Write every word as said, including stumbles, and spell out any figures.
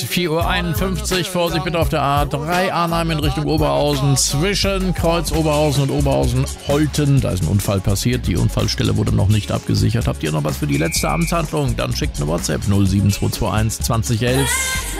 vier Uhr einundfünfzig, Vorsicht bitte auf der A drei, Arnheim in Richtung Oberhausen, zwischen Kreuz Oberhausen und Oberhausen-Holten. Da ist ein Unfall passiert, die Unfallstelle wurde noch nicht abgesichert. Habt ihr noch was für die letzte Amtshandlung? Dann schickt eine WhatsApp null sieben zwei zwei eins zwanzig elf.